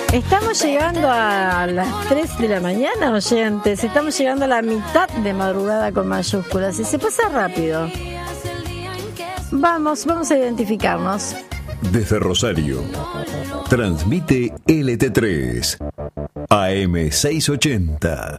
Estamos llegando a las 3 de la mañana, oyentes. Estamos llegando a la mitad de madrugada con mayúsculas y se pasa rápido. Vamos a identificarnos. Desde Rosario, transmite LT3, AM 680.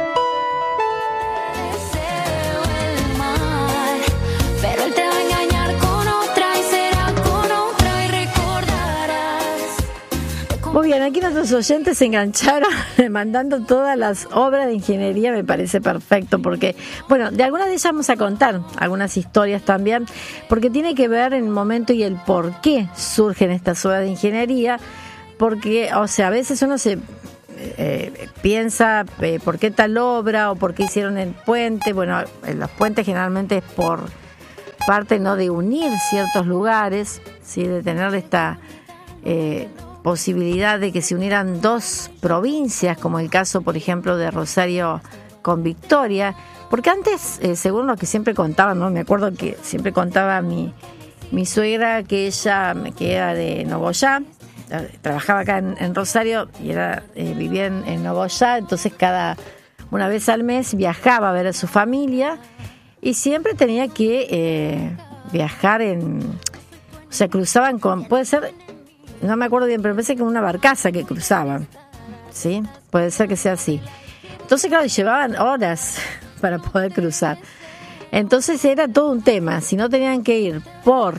Muy bien, aquí nuestros oyentes se engancharon mandando todas las obras de ingeniería, me parece perfecto, porque, bueno, de algunas de ellas vamos a contar, algunas historias también, porque tiene que ver el momento y el por qué surgen estas obras de ingeniería, porque, o sea, a veces uno se piensa por qué tal obra o por qué hicieron el puente. Bueno, los puentes generalmente es por parte, ¿no?, de unir ciertos lugares, ¿sí?, de tener esta posibilidad de que se unieran dos provincias, como el caso, por ejemplo, de Rosario con Victoria, porque antes, según lo que siempre contaban, ¿no?, me acuerdo que siempre contaba mi suegra que ella que era de Nogoyá, trabajaba acá en Rosario y vivía en Nogoyá, entonces una vez al mes viajaba a ver a su familia y siempre tenía que viajar o sea, cruzaban puede ser, no me acuerdo bien, pero parece que una barcaza que cruzaban, ¿sí? Puede ser que sea así. Entonces, claro, llevaban horas para poder cruzar. Entonces era todo un tema. Si no, tenían que ir por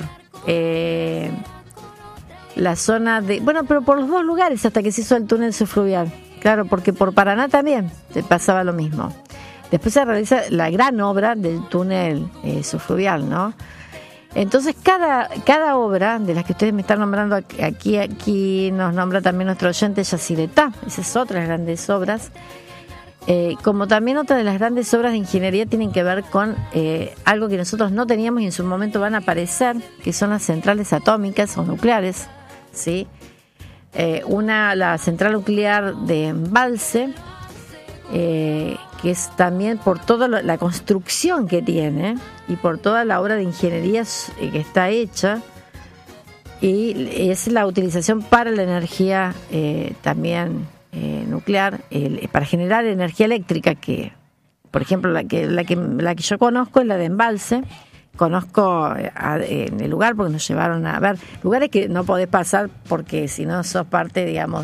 la zona de... Bueno, pero por los dos lugares hasta que se hizo el túnel subfluvial. Claro, porque por Paraná también se pasaba lo mismo. Después se realiza la gran obra del túnel subfluvial, ¿no? Entonces cada obra de las que ustedes me están nombrando aquí nos nombra también nuestro oyente Yacyretá. Esa es otra de las grandes obras. Como también otra de las grandes obras de ingeniería tienen que ver con algo que nosotros no teníamos y en su momento van a aparecer, que son las centrales atómicas o nucleares, ¿sí? La central nuclear de Embalse, que es también por toda la construcción que tiene y por toda la obra de ingeniería que está hecha, y es la utilización para la energía también nuclear, para generar energía eléctrica, que por ejemplo la que yo conozco es la de Embalse. Conozco en el lugar porque nos llevaron a ver lugares que no podés pasar porque si no sos parte, digamos,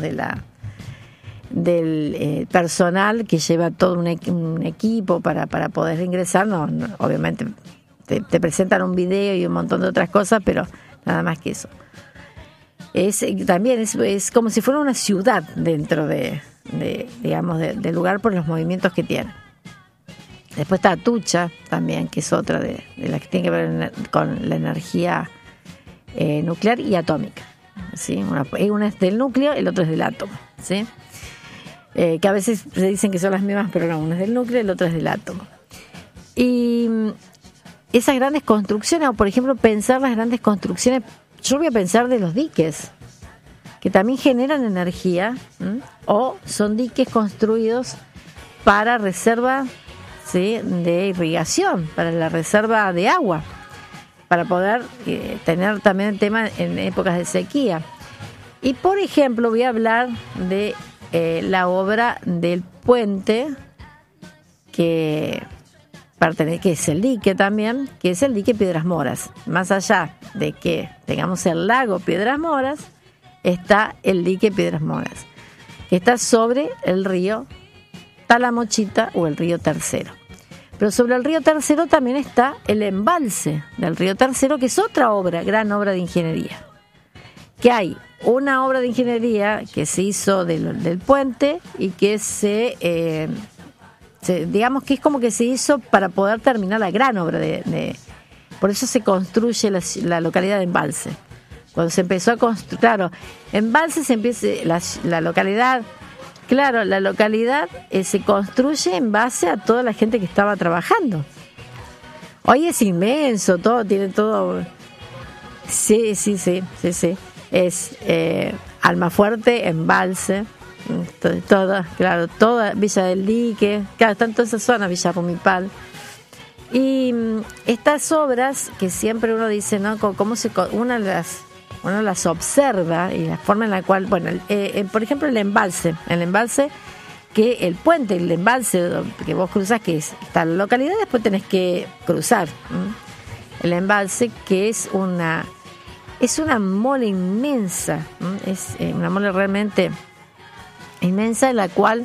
del personal que lleva todo un equipo para poder ingresar. No, obviamente te presentan un video y un montón de otras cosas, pero nada más que eso. También es como si fuera una ciudad dentro digamos, del lugar por los movimientos que tiene. Después está Atucha también, que es otra de las que tiene que ver con la energía nuclear y atómica, ¿sí? Una es del núcleo, el otro es del átomo, ¿sí? Que a veces se dicen que son las mismas, pero no, una es del núcleo y el otro es del átomo. Y esas grandes construcciones, o por ejemplo pensar las grandes construcciones, yo voy a pensar de los diques, que también generan energía, o son diques construidos para reserva, ¿sí?, de irrigación, para la reserva de agua, para poder tener también el tema en épocas de sequía. Y por ejemplo voy a hablar de la obra del puente que es el dique también, que es el dique Piedras Moras. Más allá de que tengamos el lago Piedras Moras, está el dique Piedras Moras, que está sobre el río Talamochita o el río Tercero. Pero sobre el río Tercero también está el embalse del río Tercero, que es otra gran obra de ingeniería. Que hay una obra de ingeniería que se hizo del puente y que digamos que es como que se hizo para poder terminar la gran obra por eso se construye la localidad de Embalse. Cuando se empezó a construir, claro, Embalse se empieza la localidad. Claro, la localidad se construye en base a toda la gente que estaba trabajando. Hoy es inmenso, tiene todo. Sí. Es Almafuerte, Embalse, toda Villa del Dique, claro, está en toda esa zona, Villa Rumipal. Y estas obras que siempre uno dice, ¿no? uno las observa y la forma en la cual, bueno, por ejemplo el embalse, que el puente, el embalse que vos cruzas, que está en la localidad, después tenés que cruzar el embalse, que es una mole inmensa, es una mole realmente inmensa, en la cual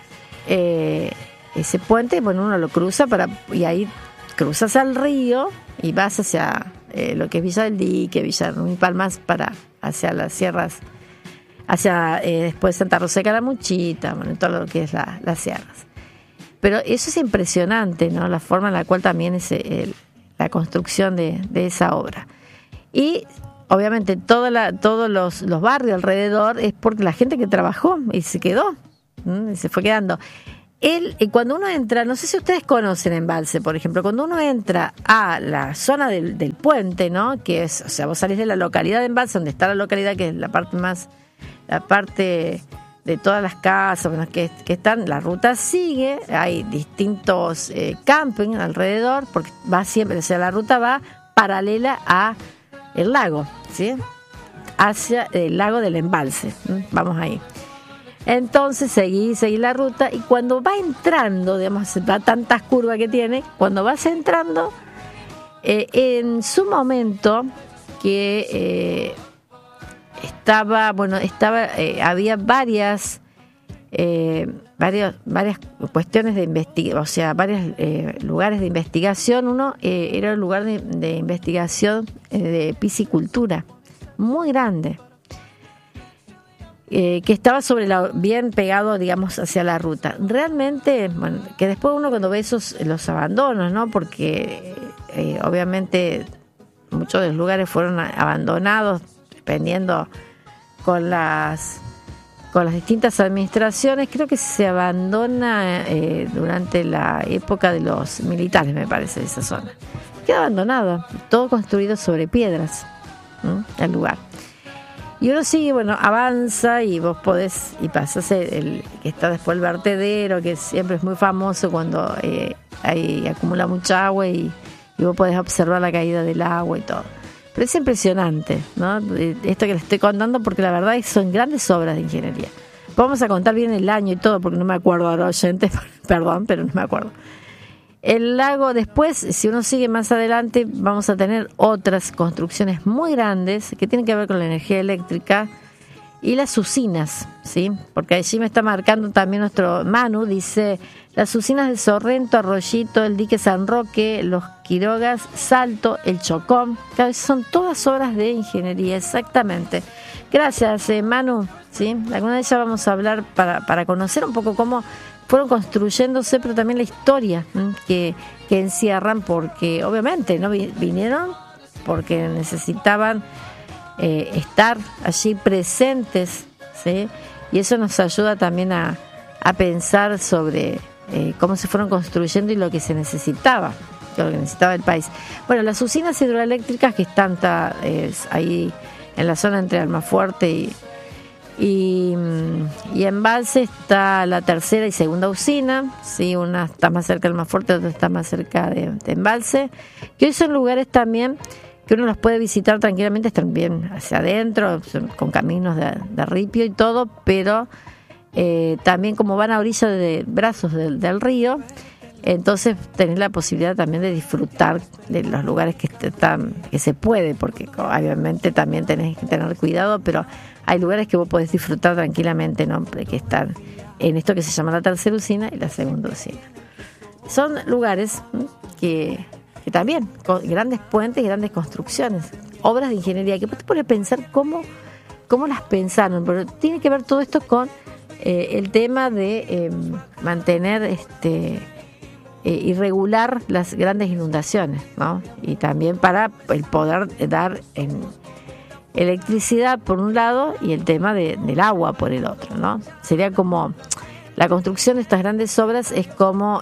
ese puente, bueno, uno lo cruza y ahí cruzas al río y vas hacia lo que es Villa del Dique, Villa Ruy Palmas, hacia las sierras, hacia después Santa Rosa de Calamuchita, bueno, todo lo que es las sierras. Pero eso es impresionante, ¿no? La forma en la cual también es la construcción de esa obra. Y obviamente todos los barrios alrededor es porque la gente que trabajó y se quedó, y se fue quedando. Cuando uno entra, no sé si ustedes conocen Embalse, por ejemplo, cuando uno entra a la zona del puente, ¿no? Que es, o sea, vos salís de la localidad de Embalse, donde está la localidad, que es la parte de todas las casas, bueno, que están, la ruta sigue, hay distintos camping alrededor, porque va siempre, o sea, la ruta va paralela a el lago, ¿sí? Hacia el lago del Embalse, vamos ahí. Entonces seguí la ruta, y cuando va entrando, digamos, da tantas curvas que tiene, cuando vas entrando, en su momento que había varias cuestiones de investigación, o sea, varios lugares de investigación. Uno era el lugar de investigación de piscicultura, muy grande, que estaba bien pegado, digamos, hacia la ruta. Realmente, bueno, que después uno cuando ve los abandonos, ¿no? Porque obviamente muchos de los lugares fueron abandonados, dependiendo con las distintas administraciones. Creo que se abandona durante la época de los militares, me parece, esa zona. Queda abandonado, todo construido sobre piedras, el lugar. Y uno sigue, bueno, avanza, y vos podés, y pasás que está después el vertedero, que siempre es muy famoso cuando ahí acumula mucha agua, y vos podés observar la caída del agua y todo. Pero es impresionante, ¿no? Esto que les estoy contando, porque la verdad son grandes obras de ingeniería. Vamos a contar bien el año y todo, porque no me acuerdo ahora, oyentes, perdón, pero no me acuerdo. El lago, después, si uno sigue más adelante, vamos a tener otras construcciones muy grandes que tienen que ver con la energía eléctrica y las usinas, ¿sí? Porque allí me está marcando también nuestro Manu, dice: las usinas de Sorrento, Arroyito, el dique San Roque, los Quirogas, Salto, el Chocón. Claro, son todas obras de ingeniería, exactamente. Gracias, Manu, ¿sí? Alguna de ellas vamos a hablar para conocer un poco cómo fueron construyéndose, pero también la historia que encierran, porque obviamente no vinieron porque necesitaban estar allí presentes, ¿sí? Y eso nos ayuda también a pensar sobre cómo se fueron construyendo y lo que se necesitaba, el país. Bueno, las usinas hidroeléctricas que están ahí en la zona entre Almafuerte y Embalse, está la tercera y segunda usina, ¿sí? Una está más cerca de Almafuerte, otra está más cerca de Embalse, que hoy son lugares también que uno los puede visitar tranquilamente, están bien hacia adentro, con caminos de ripio y todo, pero también como van a orilla de brazos del río, entonces tenés la posibilidad también de disfrutar de los lugares que se puede, porque obviamente también tenés que tener cuidado, pero hay lugares que vos podés disfrutar tranquilamente, ¿no? Que están en esto que se llama la tercera usina y la segunda usina. Son lugares que también, con grandes puentes y grandes construcciones, obras de ingeniería, que vos te pones a pensar cómo las pensaron, pero tiene que ver todo esto con el tema de mantener y regular las grandes inundaciones, ¿no? Y también para el poder dar electricidad por un lado y el tema del agua por el otro, ¿no? Sería como la construcción de estas grandes obras es como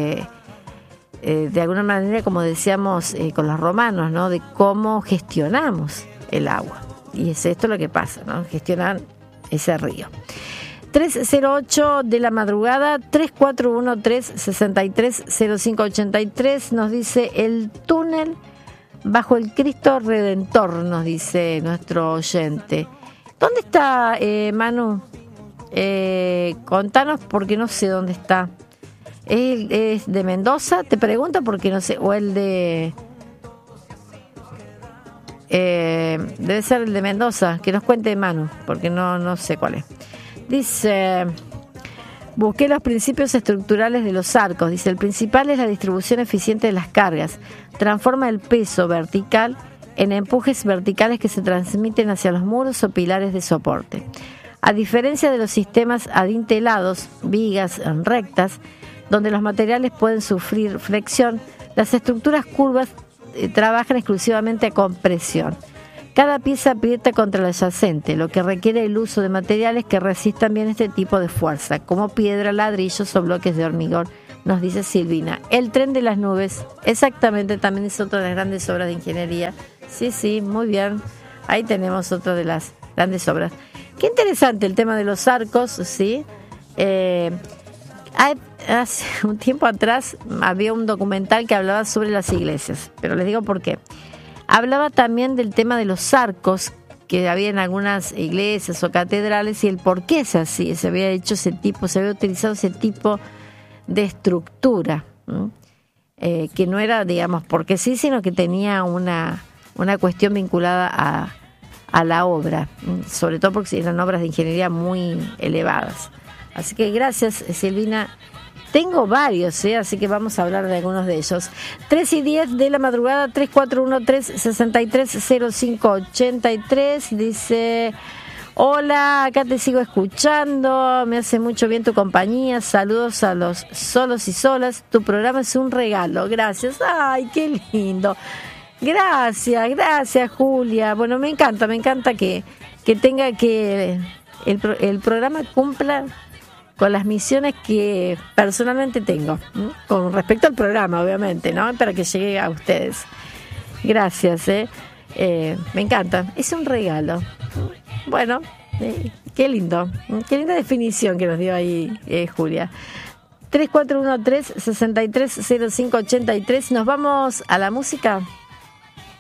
de alguna manera, como decíamos con los romanos, ¿no? De cómo gestionamos el agua, y es esto lo que pasa, ¿no? Gestionar ese río. 3:08 de la madrugada, 3413-630583, nos dice: el túnel bajo el Cristo Redentor, nos dice nuestro oyente. ¿Dónde está, Manu? Contanos porque no sé dónde está. ¿Es de Mendoza? Te pregunto porque no sé. O el de... debe ser el de Mendoza. Que nos cuente Manu, porque no sé cuál es. Dice... Busqué los principios estructurales de los arcos. Dice, el principal es la distribución eficiente de las cargas. Transforma el peso vertical en empujes verticales que se transmiten hacia los muros o pilares de soporte. A diferencia de los sistemas adintelados, vigas rectas, donde los materiales pueden sufrir flexión, las estructuras curvas trabajan exclusivamente a compresión. Cada pieza aprieta contra la adyacente, lo que requiere el uso de materiales que resistan bien este tipo de fuerza, como piedra, ladrillos o bloques de hormigón, nos dice Silvina. El tren de las nubes, exactamente, también es otra de las grandes obras de ingeniería. Sí, muy bien. Ahí tenemos otra de las grandes obras. Qué interesante el tema de los arcos, ¿sí? Hace un tiempo atrás había un documental que hablaba sobre las iglesias, pero les digo por qué. Hablaba también del tema de los arcos que había en algunas iglesias o catedrales y el por qué es así, se había utilizado ese tipo de estructura, que no era, digamos, porque sí, sino que tenía una cuestión vinculada a la obra, sobre todo porque eran obras de ingeniería muy elevadas. Así que gracias, Silvina. Tengo varios, así que vamos a hablar de algunos de ellos. 3:10 de la madrugada, 3413-630583. Dice, hola, acá te sigo escuchando, me hace mucho bien tu compañía, saludos a los solos y solas, tu programa es un regalo, gracias. Ay, qué lindo. Gracias, Julia. Bueno, me encanta que tenga que el programa cumpla con las misiones que personalmente tengo, con respecto al programa, obviamente, ¿no? Para que llegue a ustedes. Gracias, me encanta. Es un regalo. Bueno, qué lindo. Qué linda definición que nos dio ahí Julia. 3413-630583. Nos vamos a la música.